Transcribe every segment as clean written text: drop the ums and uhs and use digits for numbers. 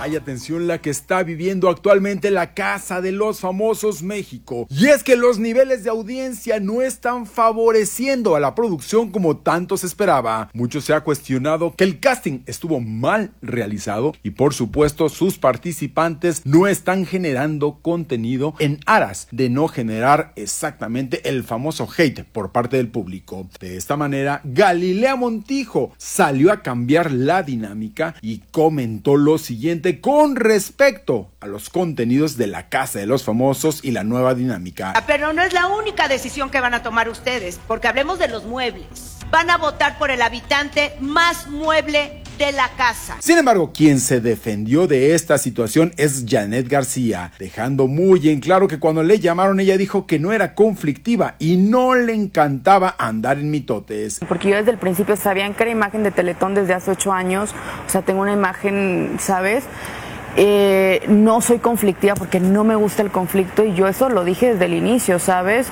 Vaya atención la que está viviendo actualmente la Casa de los Famosos México. Y es que los niveles de audiencia no están favoreciendo a la producción como tanto se esperaba. Mucho se ha cuestionado que el casting estuvo mal realizado y por supuesto sus participantes no están generando contenido en aras de no generar exactamente el famoso hate por parte del público. De esta manera, Galilea Montijo salió a cambiar la dinámica y comentó lo siguiente con respecto a los contenidos de la Casa de los Famosos y la nueva dinámica. Pero no es la única decisión que van a tomar ustedes, porque hablemos de los muebles. Van a votar por el habitante más mueble de la casa. Sin embargo, quien se defendió de esta situación es Janet García, dejando muy en claro que cuando le llamaron ella dijo que no era conflictiva y no le encantaba andar en mitotes. Porque yo desde el principio sabían que era imagen de Teletón desde hace 8 años, o sea, tengo una imagen, ¿sabes? No soy conflictiva porque no me gusta el conflicto y yo eso lo dije desde el inicio, ¿sabes?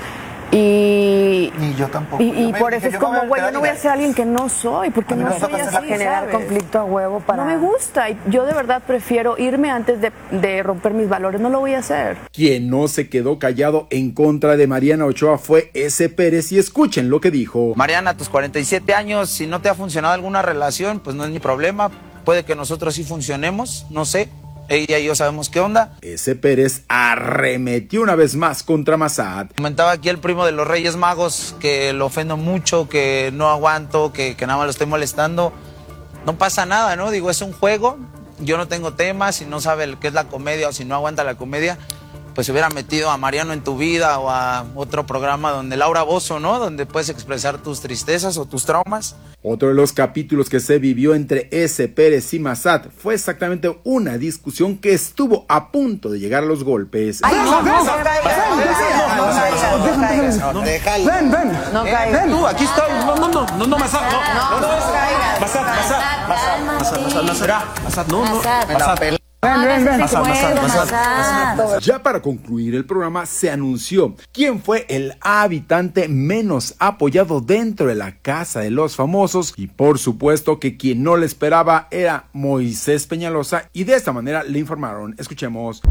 Y yo tampoco. Y por eso es como, güey, yo no voy a ser alguien que no soy, porque no soy así, a generar ¿sabes? conflicto a huevo para... No me gusta, y yo de verdad prefiero irme antes de romper mis valores, no lo voy a hacer. Quien no se quedó callado en contra de Mariana Ochoa fue S. Pérez y escuchen lo que dijo. Mariana, a tus 47 años, si no te ha funcionado alguna relación, pues no es mi problema, puede que nosotros sí funcionemos, no sé. Ella y yo sabemos qué onda. S. Pérez arremetió una vez más contra Massad. Comentaba aquí el primo de los Reyes Magos que lo ofendo mucho, que no aguanto, que nada más lo estoy molestando. No pasa nada, ¿no? Digo, es un juego. Yo no tengo tema. Si no sabe qué es la comedia o si no aguanta la comedia, pues se hubiera metido a Mariano en tu vida o a otro programa donde Laura Bozzo, ¿no? Donde puedes expresar tus tristezas o tus traumas. Otro de los capítulos que se vivió entre S. Pérez y Massad fue exactamente una discusión que estuvo a punto de llegar a los golpes. ¡Ay, no caigas! ¡Ven! ¡No caigas! Tú, aquí estoy. No, Massad, ven. Ya para concluir el programa se anunció quién fue el habitante menos apoyado dentro de la Casa de los Famosos y por supuesto que quien no le esperaba era Moisés Peñalosa y de esta manera le informaron. Escuchemos.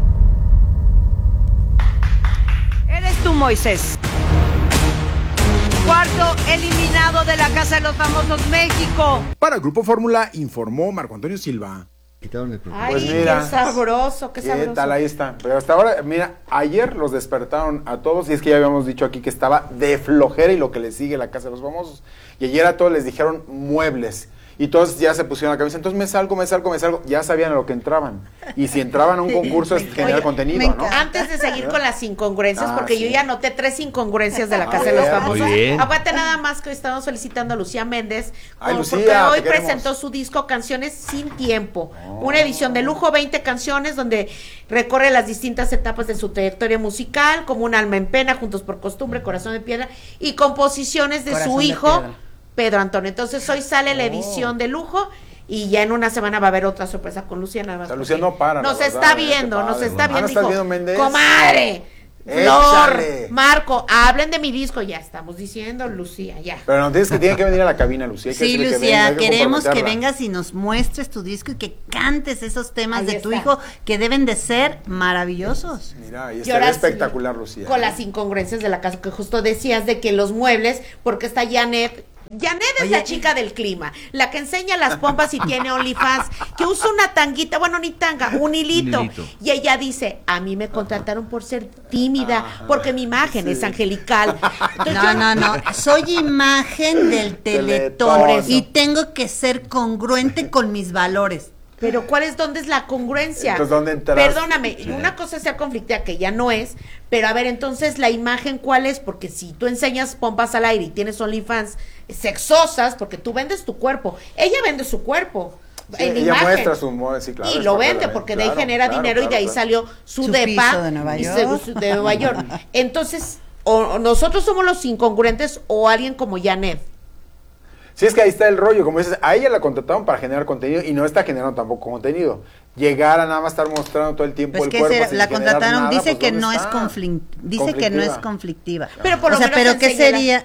Eres tú, Moisés. Cuarto eliminado de la Casa de los Famosos México. Para Grupo Fórmula informó Marco Antonio Silva. Ay, pues mira, qué sabroso. ¿Qué tal? Ahí está. Pero hasta ahora, mira, ayer los despertaron a todos y es que ya habíamos dicho aquí que estaba de flojera y lo que le sigue la Casa de los Famosos. Y ayer a todos les dijeron muebles. Y todos ya se pusieron la camisa. Entonces me salgo. Ya sabían a lo que entraban. Y si entraban a un concurso es generar contenido, ¿no? Antes de seguir con las incongruencias, porque yo ya anoté 3 incongruencias de la Casa de los Famosos. Aguante nada más que hoy estamos felicitando a Lucía Méndez. Porque hoy presentó su disco Canciones Sin Tiempo. Una edición de lujo, 20 canciones donde recorre las distintas etapas de su trayectoria musical, como Un alma en pena, Juntos por costumbre, Corazón de piedra, y composiciones de su hijo Pedro Antonio. Entonces hoy sale la edición de lujo y ya en una semana va a haber otra sorpresa con Lucía, nada más. Lucía no para. Nos está viendo, dijo, Méndez? Comadre, Flor, Échale. Marco, hablen de mi disco, ya estamos diciendo, Lucía, ya. Pero no tienes que tiene que venir a la cabina, Lucía. Sí, Lucía, queremos que vengas y nos muestres tu disco y que cantes esos temas de tu hijo que deben de ser maravillosos. Mira, y estaría espectacular, Lucía. Con las incongruencias de la casa que justo decías de que los muebles, porque está Janet es la chica del clima, la que enseña las pompas y tiene OnlyFans, que usa una tanguita, bueno, ni tanga, un hilito. Y ella dice, a mí me contrataron por ser tímida, porque mi imagen es angelical. Entonces, no, soy imagen del Teletón y tengo que ser congruente con mis valores. Pero ¿dónde es la congruencia? Entonces, ¿dónde entras? Perdóname, una cosa es ser conflictiva, que ya no es, pero a ver, entonces, ¿la imagen cuál es? Porque si tú enseñas pompas al aire y tienes OnlyFans sexosas, porque tú vendes tu cuerpo, ella vende su cuerpo. Sí, ella muestra su modo, sí, claro. Y lo vende, porque de ahí genera dinero y de ahí salió su depa de Nueva York. De Nueva York. Entonces, o nosotros somos los incongruentes o alguien como Janet. Sí, es que ahí está el rollo, como dices, a ella la contrataron para generar contenido y no está generando tampoco contenido. Llegar a nada más estar mostrando todo el tiempo el cuerpo sin la contrataron, nada, dice pues, que no es conflictiva. dice que no es conflictiva. Pero por lo menos pero ¿qué sería?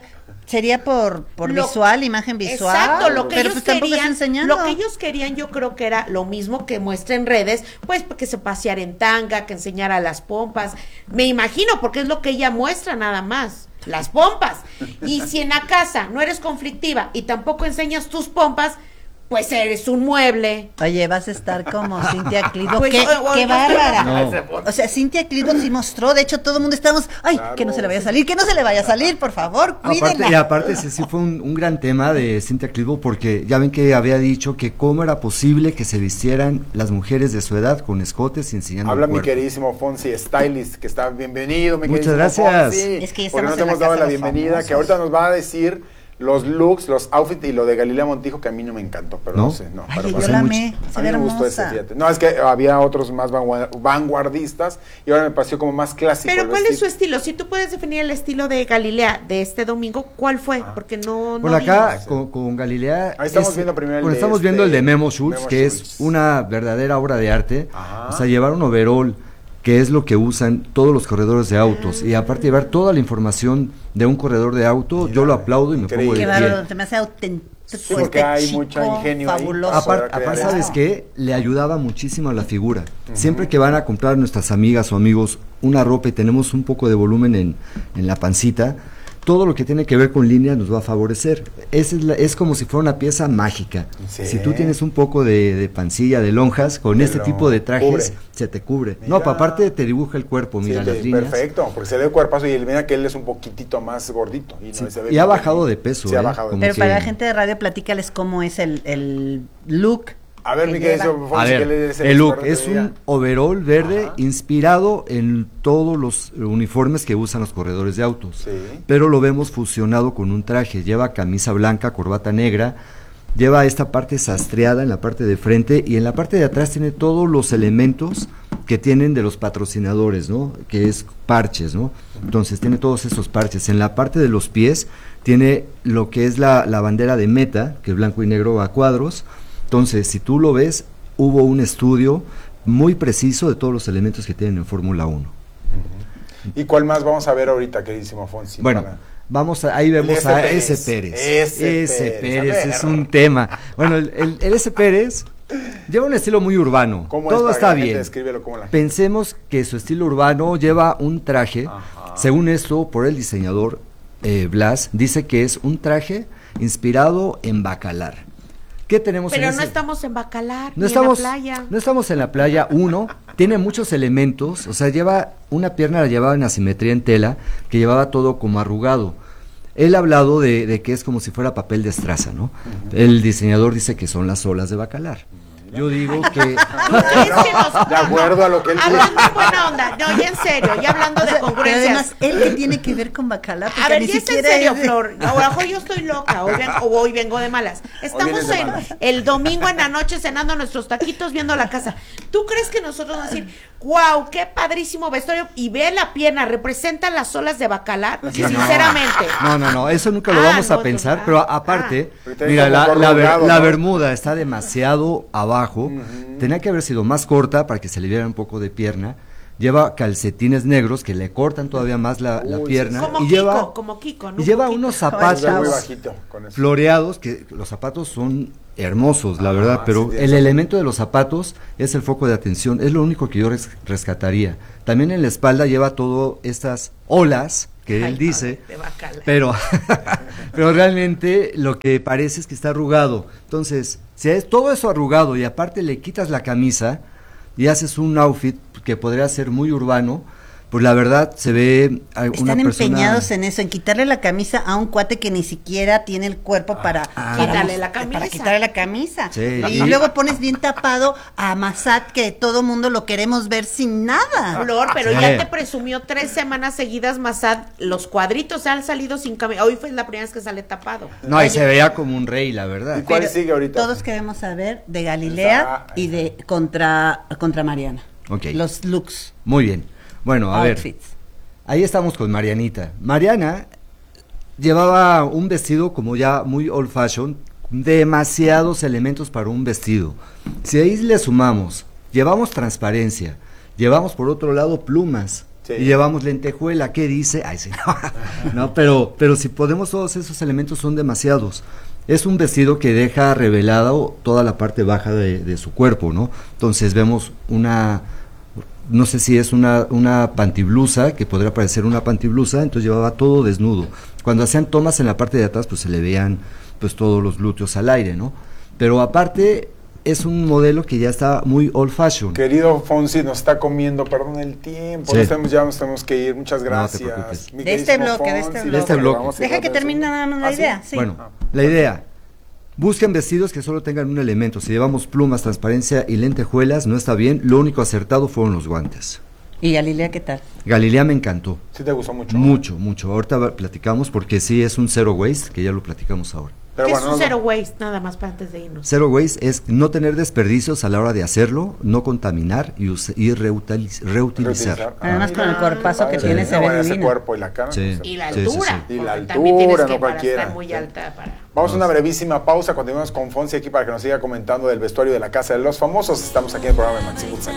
Sería por visual, imagen visual. Exacto, lo que pero ellos pues tampoco querían, está enseñando. lo que ellos querían, yo creo que era lo mismo que muestra en redes, pues que se paseara en tanga, que enseñara las pompas. Me imagino, porque es lo que ella muestra nada más, las pompas. Y si en la casa no eres conflictiva y tampoco enseñas tus pompas, pues eres un mueble. Oye, vas a estar como Cintia Clitbo. Pues, qué bárbara. No. O sea, Cintia Clitbo sí mostró, de hecho todo el mundo estábamos, ay, claro, que no se le vaya a salir, que no se le vaya a salir, por favor, cuídenla. Y aparte sí fue un gran tema de Cintia Clitbo, porque ya ven que había dicho que cómo era posible que se vistieran las mujeres de su edad con escotes y enseñando Habla el mi cuerpo. queridísimo Fonsi Stylist, que está bienvenido, mi Muchas queridísimo gracias. Fonsi, Es que ya porque no estamos te en la hemos dado casa la de los bienvenida, famosos. que ahorita nos va a decir los looks, los outfits y lo de Galilea Montijo, que a mí no me encantó, pero no sé, no. Ay, pero yo bueno. la amé, A se mí ve me gustó ese, hermosa. fíjate. No, es que había otros más vanguardistas y ahora me pareció como más clásico. Pero el ¿cuál es su vestido. estilo? Si tú puedes definir el estilo de Galilea de este domingo, ¿cuál fue? Porque no Bueno, acá vimos. con Galilea. Ahí estamos viendo primero el de estamos este, viendo el de Memo Schultz, Memo que Schultz. es una verdadera obra de arte. Ajá. O sea, llevar un overall, que es lo que usan todos los corredores de autos, y aparte llevar toda la información de un corredor de auto, yo lo aplaudo y me pongo Increíble. Qué de bárbaro, pie. se me hace auténtico. Sí, porque hay mucha ingenio ahí. fabuloso. Aparte, Aparte, crear ¿sabes eso. qué? Le ayudaba muchísimo a la figura. Siempre que van a comprar nuestras amigas o amigos una ropa y tenemos un poco de volumen en la pancita, todo lo que tiene que ver con línea nos va a favorecer. Es como si fuera una pieza mágica. Sí. Si tú tienes un poco de pancilla, de lonjas, con Te este lo tipo de trajes, cubre. se te cubre. Mira. No, aparte te dibuja el cuerpo, Sí, mira las líneas. perfecto, porque se le ve cuerpazo y mira que él es un poquitito más gordito. Y, no, Sí, se ve y ha bien. bajado de peso, Sí, ha ¿eh? bajado de Como Pero que- para la gente de radio, platícales cómo es el look. A ver, que mi querido lleva. Fonsi, A que ver, él es el look experto es de día. un overall verde Ajá. inspirado en todos los uniformes que usan los corredores de autos, Sí. pero lo vemos fusionado con un traje. Lleva camisa blanca, corbata negra, lleva esta parte sastreada en la parte de frente y en la parte de atrás tiene todos los elementos que tienen de los patrocinadores, ¿no? Que es parches, ¿no? Entonces tiene todos esos parches. En la parte de los pies tiene lo que es la bandera de Meta, que es blanco y negro a cuadros. Entonces, si tú lo ves, hubo un estudio muy preciso de todos los elementos que tienen en Fórmula 1. ¿Y cuál más vamos a ver ahorita, queridísimo Fonsi? Bueno, ahí vemos S. a Pérez. S. Pérez. S. Pérez, a ver. es un tema. Bueno, el S. Pérez lleva un estilo muy urbano. ¿Cómo Todo es? está Para que la gente bien. descríbelo como la gente. Pensemos que su estilo urbano lleva un traje, Ajá. según esto, por el diseñador Blas, dice que es un traje inspirado en Bacalar. ¿Qué tenemos Pero en no ese? estamos en Bacalar, No ni estamos, en la playa. no estamos en la playa, tiene muchos elementos, o sea, lleva una pierna, la llevaba en asimetría en tela, que llevaba todo como arrugado. Él ha hablado de que es como si fuera papel de estraza, ¿no? El diseñador dice que son las olas de Bacalar. Yo digo que... ¿Tú crees que nos... De acuerdo a lo que él Hablando en buena onda, no, ya en serio, ya hablando de Pero congruencias. además, ¿él qué tiene que ver con bacala? Porque A ver, ni ya es en siquiera serio, es de- Flor. A lo mejor yo estoy loca, hoy vengo de malas. Estamos vienes de en malas. el domingo en la noche cenando nuestros taquitos, viendo la casa. ¿Tú crees que nosotros vamos a decir, wow, qué padrísimo vestuario? Y ve la pierna, representa las olas de Bacalar, sinceramente. No, eso nunca lo Ah, vamos a no, pensar, entonces, pero ah. aparte, Ahorita mira, como la arrugado, ¿no? bermuda está demasiado abajo, tenía que haber sido más corta para que se le viera un poco de pierna, lleva calcetines negros que le cortan todavía más la Uy, pierna, Como y Kiko, lleva, como Kiko, ¿no? y lleva Como unos Kiko. Está muy zapatos bajito con eso. floreados, que los zapatos son hermosos, la verdad, pero sí, el eso. elemento de los zapatos es el foco de atención, es lo único que yo rescataría. También en la espalda lleva todo estas olas que Ay, él dice, de Bacalar. pero realmente lo que parece es que está arrugado. Entonces, si es todo eso arrugado y aparte le quitas la camisa y haces un outfit que podría ser muy urbano, pues la verdad se ve una Están persona... empeñados en eso, en quitarle la camisa a un cuate que ni siquiera tiene el cuerpo para Quitarle la camisa. Para quitarle la camisa. Sí, y y- luego pones bien tapado a Massad, que todo mundo lo queremos ver sin nada. Flor, pero Sí. ya te presumió 3 semanas seguidas Massad, los cuadritos han salido sin camisa. Hoy fue la primera vez que sale tapado. No, y se veía como un rey, la verdad. ¿Y cuál Pero sigue ahorita? Todos queremos saber de Galilea y de contra Mariana. Ok. Los looks, Muy bien. Bueno, a ver. outfits. Ahí estamos con Marianita. Mariana llevaba un vestido como ya muy old fashion, demasiados elementos para un vestido. Si ahí le sumamos, llevamos transparencia, llevamos por otro lado plumas, Sí. Y llevamos lentejuela, ¿qué dice? Ay, sí, no, pero si podemos, todos esos elementos son demasiados. Es un vestido que deja revelado toda la parte baja de su cuerpo, ¿no? Entonces vemos no sé si es una pantiblusa, que podría parecer una pantiblusa, entonces llevaba todo desnudo. Cuando hacían tomas en la parte de atrás, pues se le veían pues todos los glúteos al aire, ¿no? Pero aparte es un modelo que ya está muy old fashion. Querido Fonsi, nos está comiendo, perdón el tiempo, sí. Ya nos tenemos que ir, muchas gracias. No de este bloque. Deja que termine nada más la idea. Sí. Bueno, la idea, busquen vestidos que solo tengan un elemento. Si llevamos plumas, transparencia y lentejuelas, no está bien. Lo único acertado fueron los guantes. ¿Y Galilea qué tal? Galilea me encantó. ¿Sí te gustó mucho? Mucho. Ahorita platicamos porque sí es un zero waste, que ya lo platicamos ahora. Pero ¿qué es un zero waste? Nada más para antes de irnos. Zero waste es no tener desperdicios a la hora de hacerlo, no contaminar y reutilizar. Además con el cuerpazo que tiene se ve ese cuerpo y la cara. Sí. Y la altura. Y la altura, también tienes que no cualquiera. Estar muy alta para... Vamos a una brevísima pausa, continuamos con Fonsi aquí para que nos siga comentando del vestuario de la Casa de los Famosos. Estamos aquí en el programa de Maxi Guzmán.